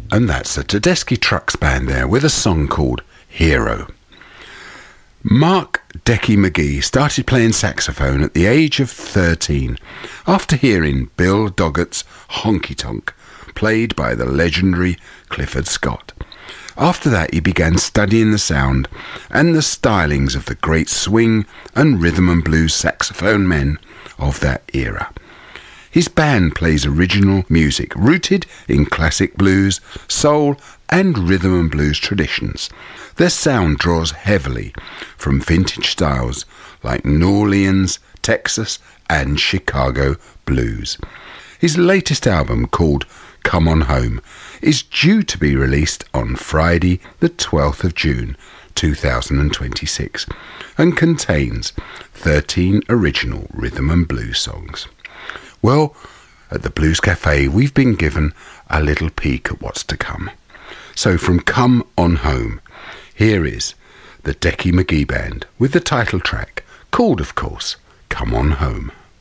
And that's the Tedeschi Trucks Band there with a song called Hero. Mark Decky McGee started playing saxophone at the age of 13 after hearing Bill Doggett's Honky Tonk played by the legendary Clifford Scott. After that he began studying the sound and the stylings of the great swing and rhythm and blues saxophone men of that era. His band plays original music rooted in classic blues, soul and rhythm and blues traditions. Their sound draws heavily from vintage styles like New Orleans, Texas and Chicago blues. His latest album, called Come On Home, is due to be released on Friday the 12th of June 2026 and contains 13 original rhythm and blues songs. Well, at the Blues Cafe we've been given a little peek at what's to come. So from Come On Home, here is the Decky McGee Band with the title track, called of course Come On Home.